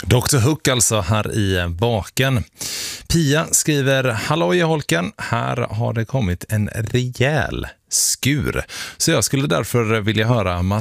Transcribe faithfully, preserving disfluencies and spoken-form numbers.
doktor Hook alltså här i baken. Pia skriver: hallå i holken, här har det kommit en rejäl skur. Så jag skulle därför vilja höra